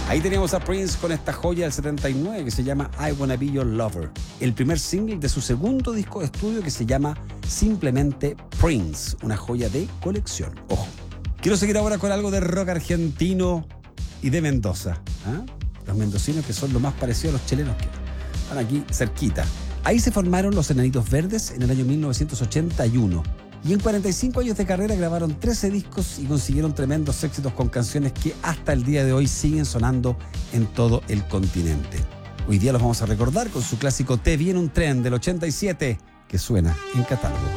Ahí teníamos a Prince con esta joya del 79 que se llama I Wanna Be Your Lover, el primer single de su segundo disco de estudio que se llama simplemente Prince, una joya de colección. Ojo. Quiero seguir ahora con algo de rock argentino y de Mendoza. Los mendocinos, que son lo más parecido a los chilenos que están aquí cerquita. Ahí se formaron los Enanitos Verdes en el año 1981. Y en 45 años de carrera grabaron 13 discos y consiguieron tremendos éxitos con canciones que hasta el día de hoy siguen sonando en todo el continente. Hoy día los vamos a recordar con su clásico Te viene un tren del 87 que suena en catálogo.